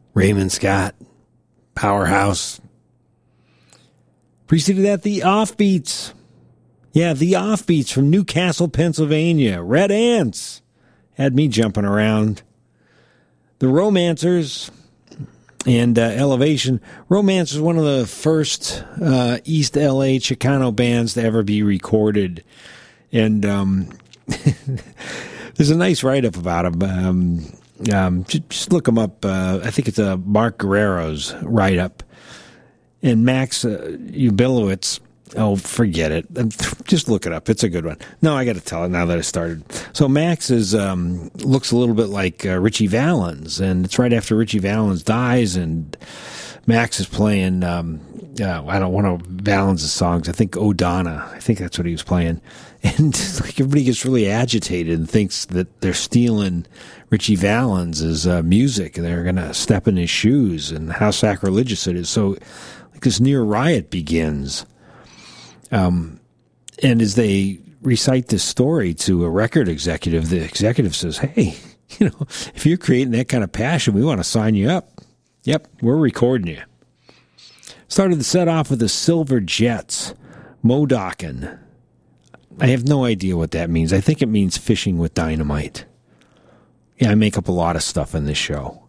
Raymond Scott, Powerhouse. Preceded that, the Offbeats. Yeah, the Offbeats from Newcastle, Pennsylvania. Red Ants had me jumping around. The Romancers and Elevation. Romancers is one of the first East LA Chicano bands to ever be recorded. And there's a nice write-up about them. Just look them up. I think it's Mark Guerrero's write-up. And Max Ubilowitz, oh, forget it. Just look it up. It's a good one. No, I got to tell it now that I started. So Max looks a little bit like Richie Valens, and it's right after Richie Valens dies, and Max is playing, one of Valens' songs, I think O'Donna. I think that's what he was playing. And like everybody gets really agitated and thinks that they're stealing Richie Valens' music, and they're going to step in his shoes, and how sacrilegious it is. So like this near riot begins. And as they recite this story to a record executive, the executive says, hey, if you're creating that kind of passion, we want to sign you up. Yep, we're recording you. Started the set off with the Silver Jets, Modokin. I have no idea what that means. I think it means fishing with dynamite. Yeah, I make up a lot of stuff in this show.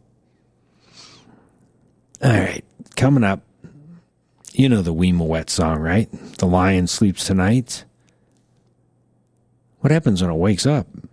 All right, coming up, you know the Wee Moet song, right? The Lion Sleeps Tonight. What happens when it wakes up?